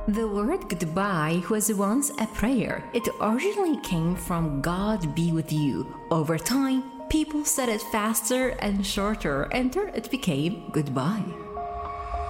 The word goodbye was once a prayer. It originally came from God be with you. Over time, people said it faster and shorter until it became goodbye.